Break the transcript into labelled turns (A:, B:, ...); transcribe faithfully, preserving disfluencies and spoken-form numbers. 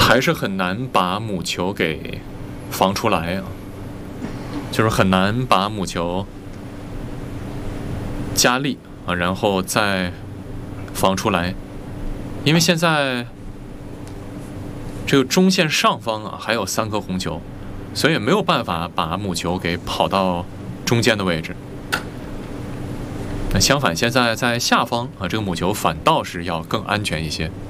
A: 还是很难把母球给防出来啊，就是很难把母球加力啊，然后再防出来，因为现在这个中线上方啊还有三颗红球，所以没有办法把母球给跑到中间的位置。那相反，现在在下方啊，这个母球反倒是要更安全一些。